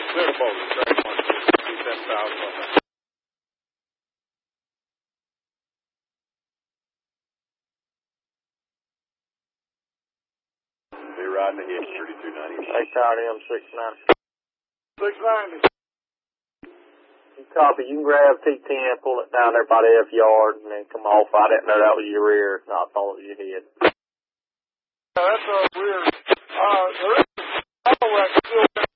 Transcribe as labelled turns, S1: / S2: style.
S1: Clear to Boulder, track 1, 10,000. Be riding the hitch, 3290.
S2: Hey, Coyote, I'm 690.
S1: 690.
S2: Copy, you can grab T10, pull it down there by the F yard, and then come off. I didn't know that was your rear. I thought it was your head.
S1: That's a rear. There is a wreck still